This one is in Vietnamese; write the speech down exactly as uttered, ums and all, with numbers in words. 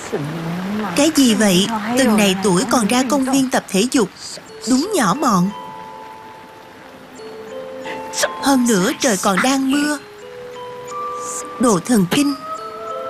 Cái gì vậy? Từng này tuổi còn ra công viên tập thể dục. Đúng nhỏ mọn. Hơn nữa trời còn đang mưa. Đồ thần kinh.